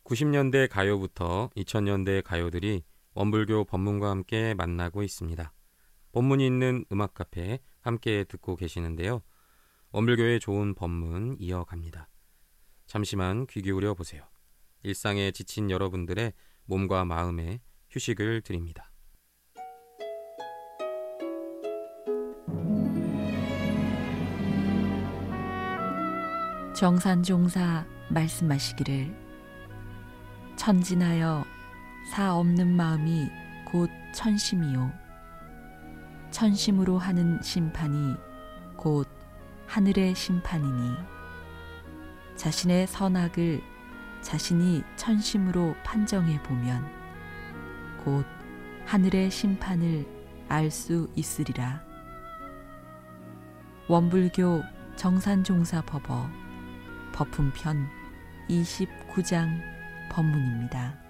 90년대 가요부터 2000년대 가요들이 원불교 법문과 함께 만나고 있습니다. 법문이 있는 음악 카페 함께 듣고 계시는데요. 원불교의 좋은 법문 이어갑니다. 잠시만 귀 기울여 보세요. 일상에 지친 여러분들의 몸과 마음에 휴식을 드립니다. 정산종사 말씀하시기를 천진하여 사 없는 마음이 곧 천심이요 천심으로 하는 심판이 곧 하늘의 심판이니 자신의 선악을 자신이 천심으로 판정해 보면 곧 하늘의 심판을 알 수 있으리라. 원불교 정산종사 법어 법훈편 29장 법문입니다.